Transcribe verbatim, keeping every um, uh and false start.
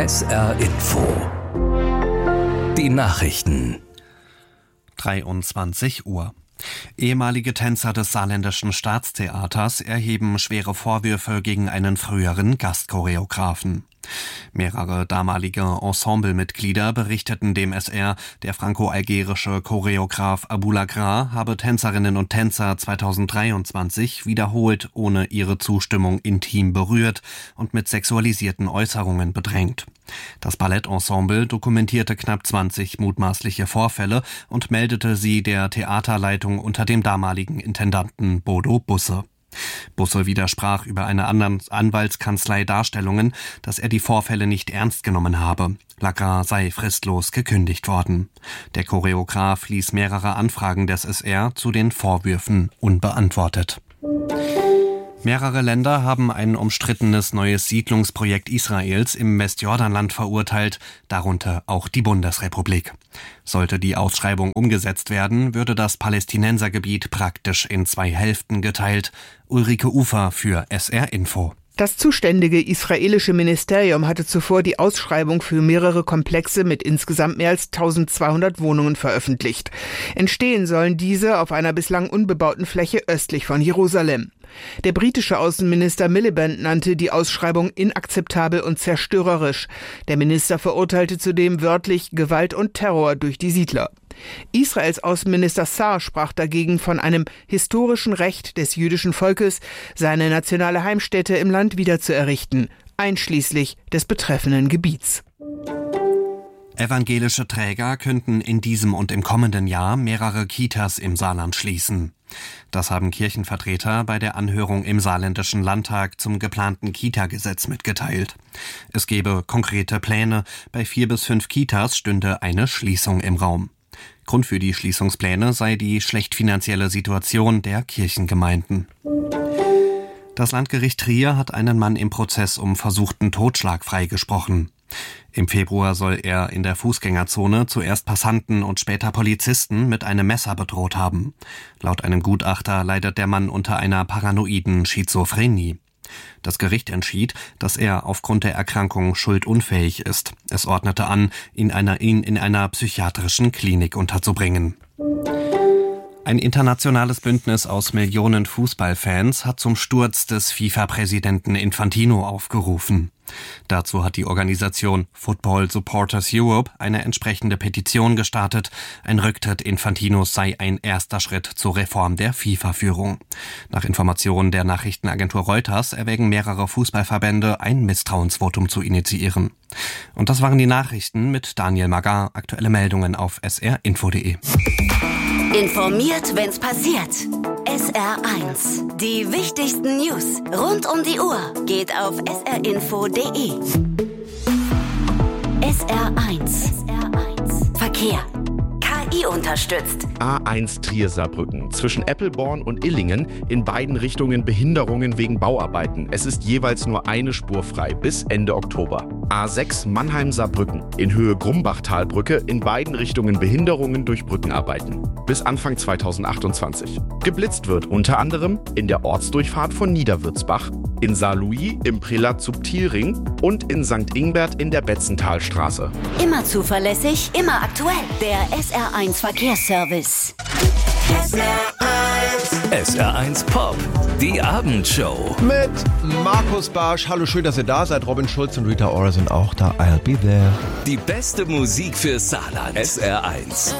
S R Info. Die Nachrichten. dreiundzwanzig Uhr. Ehemalige Tänzer des Saarländischen Staatstheaters erheben schwere Vorwürfe gegen einen früheren Gastchoreografen. Mehrere damalige Ensemblemitglieder berichteten dem S R, der franco-algerische Choreograf Aboulagra habe Tänzerinnen und Tänzer zweitausenddreiundzwanzig wiederholt ohne ihre Zustimmung intim berührt und mit sexualisierten Äußerungen bedrängt. Das Ballettensemble dokumentierte knapp zwanzig mutmaßliche Vorfälle und meldete sie der Theaterleitung unter dem damaligen Intendanten Bodo Busse. Busse widersprach über eine anderen Anwaltskanzlei Darstellungen, dass er die Vorfälle nicht ernst genommen habe. Lagra sei fristlos gekündigt worden. Der Choreograf ließ mehrere Anfragen des S R zu den Vorwürfen unbeantwortet. Mehrere Länder haben ein umstrittenes neues Siedlungsprojekt Israels im Westjordanland verurteilt, darunter auch die Bundesrepublik. Sollte die Ausschreibung umgesetzt werden, würde das Palästinensergebiet praktisch in zwei Hälften geteilt. Ulrike Ufer für S R Info. Das zuständige israelische Ministerium hatte zuvor die Ausschreibung für mehrere Komplexe mit insgesamt mehr als eintausendzweihundert Wohnungen veröffentlicht. Entstehen sollen diese auf einer bislang unbebauten Fläche östlich von Jerusalem. Der britische Außenminister Miliband nannte die Ausschreibung inakzeptabel und zerstörerisch. Der Minister verurteilte zudem wörtlich Gewalt und Terror durch die Siedler. Israels Außenminister Saar sprach dagegen von einem historischen Recht des jüdischen Volkes, seine nationale Heimstätte im Land wiederzuerrichten, einschließlich des betreffenden Gebiets. Evangelische Träger könnten in diesem und im kommenden Jahr mehrere Kitas im Saarland schließen. Das haben Kirchenvertreter bei der Anhörung im Saarländischen Landtag zum geplanten Kita-Gesetz mitgeteilt. Es gebe konkrete Pläne, bei vier bis fünf Kitas stünde eine Schließung im Raum. Grund für die Schließungspläne sei die schlecht finanzielle Situation der Kirchengemeinden. Das Landgericht Trier hat einen Mann im Prozess um versuchten Totschlag freigesprochen. Im Februar soll er in der Fußgängerzone zuerst Passanten und später Polizisten mit einem Messer bedroht haben. Laut einem Gutachter leidet der Mann unter einer paranoiden Schizophrenie. Das Gericht entschied, dass er aufgrund der Erkrankung schuldunfähig ist. Es ordnete an, ihn, einer, ihn in einer psychiatrischen Klinik unterzubringen. Ein internationales Bündnis aus Millionen Fußballfans hat zum Sturz des FIFA-Präsidenten Infantino aufgerufen. Dazu hat die Organisation Football Supporters Europe eine entsprechende Petition gestartet. Ein Rücktritt Infantinos sei ein erster Schritt zur Reform der FIFA-Führung. Nach Informationen der Nachrichtenagentur Reuters erwägen mehrere Fußballverbände, ein Misstrauensvotum zu initiieren. Und das waren die Nachrichten mit Daniel Magar. Aktuelle Meldungen auf s r info punkt de. Informiert, wenn's passiert. S R eins. Die wichtigsten News rund um die Uhr geht auf s r info punkt de. S R eins. Verkehr. K I unterstützt. A eins Trier-Saarbrücken. Zwischen Eppelborn und Illingen in beiden Richtungen Behinderungen wegen Bauarbeiten. Es ist jeweils nur eine Spur frei bis Ende Oktober. A sechs Mannheim-Saarbrücken. In Höhe Grumbachtalbrücke in beiden Richtungen Behinderungen durch Brückenarbeiten. Bis Anfang zweitausendachtundzwanzig. Geblitzt wird unter anderem in der Ortsdurchfahrt von Niederwürzbach, in Saarlouis im Prelat-Subtilring und in Sankt Ingbert in der Betzenthalstraße. Immer zuverlässig, immer aktuell. Der S R eins Verkehrsservice. S R eins. S R eins Pop. Die Abendshow. Mit Markus Barsch. Hallo, schön, dass ihr da seid. Robin Schulz und Rita Ora sind auch da. I'll be there. Die beste Musik für Saarland. S R eins.